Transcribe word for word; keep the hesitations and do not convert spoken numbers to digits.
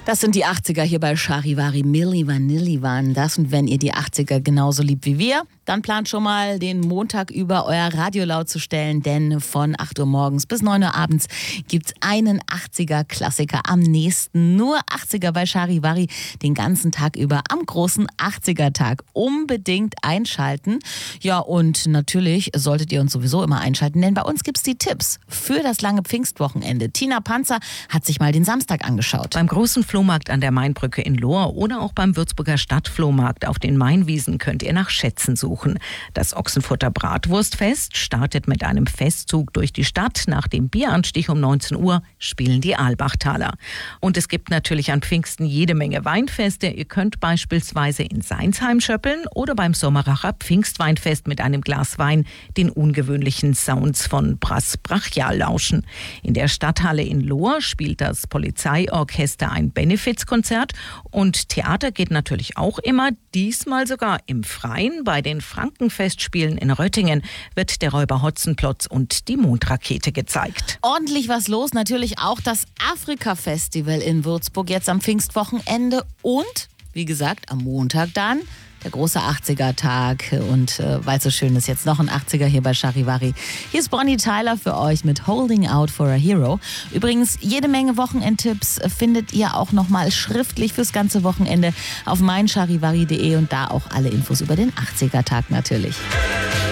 Das sind die achtziger hier bei Charivari. Milli Vanilli waren das. Und wenn ihr die achtziger genauso liebt wie wir, dann plant schon mal den Montag über euer Radio laut zu stellen. Denn von acht Uhr morgens bis neun Uhr abends gibt's einen achtziger-Klassiker am nächsten. Nur achtziger bei Charivari den ganzen Tag über am großen achtziger-Tag. Unbedingt einschalten. Ja, und natürlich solltet ihr uns sowieso immer einschalten, denn bei uns gibt's die Tipps für das lange Pfingstwochenende. Tina Panzer hat sich mal den Samstag angeschaut. Beim großen Flohmarkt an der Mainbrücke in Lohr oder auch beim Würzburger Stadtflohmarkt auf den Mainwiesen könnt ihr nach Schätzen suchen. Das Ochsenfurter Bratwurstfest startet mit einem Festzug durch die Stadt. Nach dem Bieranstich um neunzehn Uhr spielen die Aalbachtaler. Und es gibt natürlich an Pfingsten jede Menge Weinfeste. Ihr könnt beispielsweise in Seinsheim schöppeln oder beim Sommeracher Pfingstweinfest mit einem Glas Wein den ungewöhnlichen Sounds von Brass Brachial lauschen. In der Stadthalle in Lohr spielt das Polizeiorchester ein Benefizkonzert und Theater geht natürlich auch immer, diesmal sogar im Freien. Bei den Frankenfestspielen in Röttingen wird der Räuber Hotzenplotz und die Mondrakete gezeigt. Ordentlich was los, natürlich auch das Afrika-Festival in Würzburg jetzt am Pfingstwochenende und, wie gesagt, am Montag dann der große achtziger-Tag. Und äh, weil es so schön ist, jetzt noch ein achtziger hier bei Charivari. Hier ist Bonnie Tyler für euch mit Holding Out for a Hero. Übrigens, jede Menge Wochenendtipps findet ihr auch nochmal schriftlich fürs ganze Wochenende auf mein charivari punkt de und da auch alle Infos über den achtziger-Tag natürlich.